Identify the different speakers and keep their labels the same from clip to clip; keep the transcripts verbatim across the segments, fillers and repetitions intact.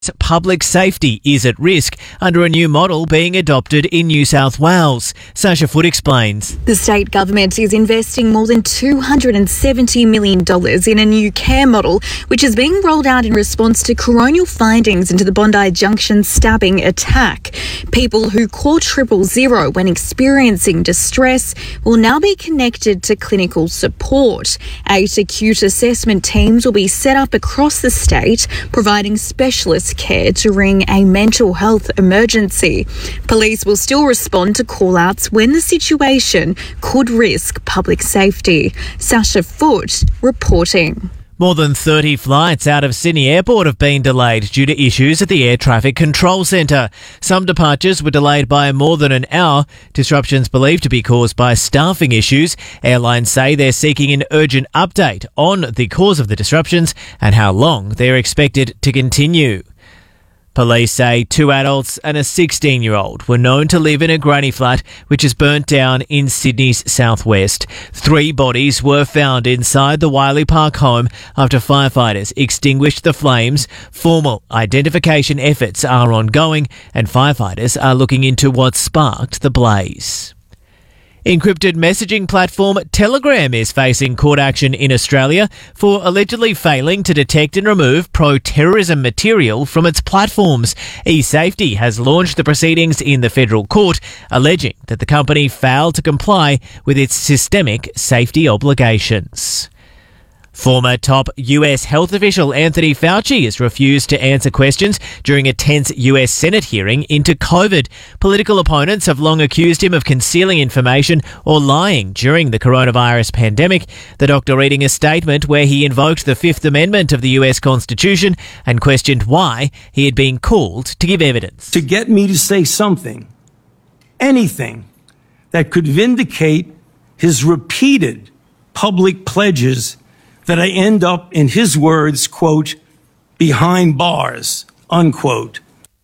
Speaker 1: Public safety is at risk under a new model being adopted in New South Wales. Sasha Foote explains.
Speaker 2: The state government is investing more than two hundred seventy million dollars in a new care model, which is being rolled out in response to coronial findings into the Bondi Junction stabbing attack. People who call triple zero when experiencing distress will now be connected to clinical support. Eight acute assessment teams will be set up across the state, providing specialist care during a mental health emergency. Police will still respond to call-outs when the situation could risk public safety. Sasha Foote reporting.
Speaker 1: More than thirty flights out of Sydney Airport have been delayed due to issues at the Air Traffic Control Centre. Some departures were delayed by more than an hour. Disruptions believed to be caused by staffing issues. Airlines say they're seeking an urgent update on the cause of the disruptions and how long they're expected to continue. Police say two adults and a sixteen-year-old were known to live in a granny flat which is burnt down in Sydney's southwest. Three bodies were found inside the Wiley Park home after firefighters extinguished the flames. Formal identification efforts are ongoing and firefighters are looking into what sparked the blaze. Encrypted messaging platform Telegram is facing court action in Australia for allegedly failing to detect and remove pro-terrorism material from its platforms. eSafety has launched the proceedings in the federal court, alleging that the company failed to comply with its systemic safety obligations. Former top U S health official Anthony Fauci has refused to answer questions during a tense U S Senate hearing into COVID. Political opponents have long accused him of concealing information or lying during the coronavirus pandemic. The doctor reading a statement where he invoked the Fifth Amendment of the U S Constitution and questioned why he had been called to give evidence.
Speaker 3: To get me to say something, anything, that could vindicate his repeated public pledges that I end up, in his words, quote, behind bars, unquote.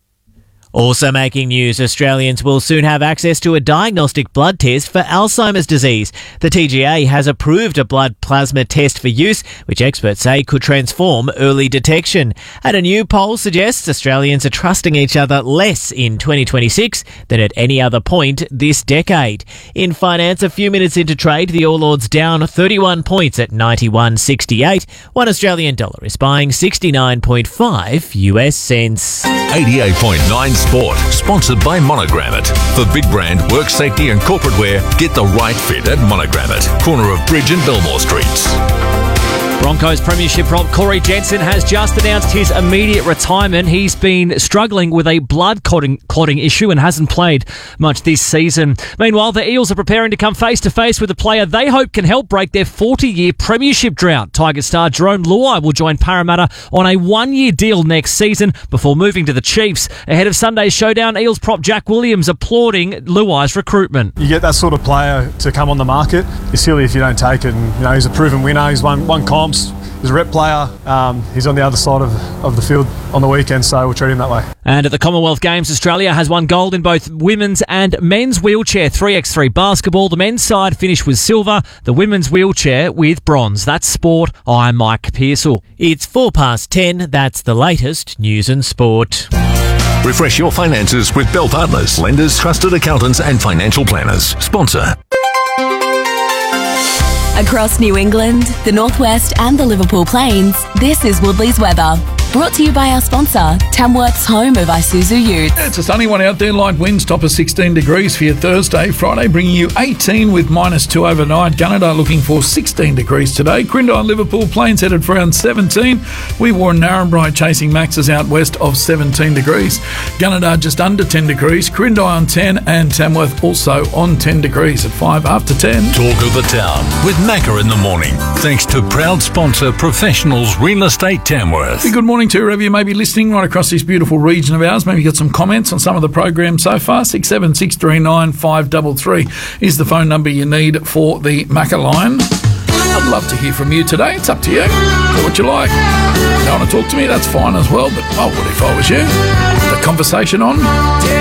Speaker 1: Also making news, Australians will soon have access to a diagnostic blood test for Alzheimer's disease. The T G A has approved a blood plasma test for use, which experts say could transform early detection. And a new poll suggests Australians are trusting each other less in twenty twenty-six than at any other point this decade. In finance, a few minutes into trade, the All Ords down thirty-one points at ninety-one sixty-eight. One Australian dollar is buying sixty-nine point five U S cents.
Speaker 4: eighty-eight point nine Sport, sponsored by Monogrammet. For big brand, work safety and corporate wear, get the right fit at Monogrammet, corner of Bridge and Belmore Streets.
Speaker 5: Broncos Premiership prop Corey Jensen has just announced his immediate retirement. He's been struggling with a blood clotting, clotting issue and hasn't played much this season. Meanwhile, the Eels are preparing to come face-to-face with a player they hope can help break their forty-year Premiership drought. Tiger star Jerome Luai will join Parramatta on a one-year deal next season before moving to the Chiefs. Ahead of Sunday's showdown, Eels prop Jack Williams applauding Luai's recruitment.
Speaker 6: You get that sort of player to come on the market, you're silly if you don't take it. And, you know, he's a proven winner. He's won one comp. He's a rep player. Um, he's on the other side of, of the field on the weekend, so we'll treat him that way.
Speaker 5: And at the Commonwealth Games, Australia has won gold in both women's and men's wheelchair three by three basketball. The men's side finished with silver, the women's wheelchair with bronze. That's sport. I'm Mike Pearsall.
Speaker 1: It's four past ten. That's the latest news and sport.
Speaker 4: Refresh your finances with Bell Partners, lenders, trusted accountants and financial planners. Sponsor.
Speaker 7: Across New England, the Northwest and the Liverpool Plains, this is Woodley's weather. Brought to you by our sponsor, Tamworth's home of Isuzu Utes.
Speaker 8: It's a sunny one out there, light winds, top of sixteen degrees for your Thursday. Friday bringing you eighteen with minus two overnight. Gunnedah looking for sixteen degrees today. Crindon, Liverpool Plains headed for around seventeen. We wore Narrabri chasing maxes out west of seventeen degrees. Gunnedah just under ten degrees. Crindon on ten and Tamworth also on ten degrees at five after ten.
Speaker 4: Talk of the town with Macca in the morning. Thanks to proud sponsor Professionals Real Estate Tamworth.
Speaker 8: Good morning to whoever you may be listening right across this beautiful region of ours. Maybe got some comments on some of the program so far. six seven six three nine five three three is the phone number you need for the Macca line. I'd love to hear from you today. It's up to you. Do what you like. If you don't want to talk to me, that's fine as well, but I would if I was you. The conversation on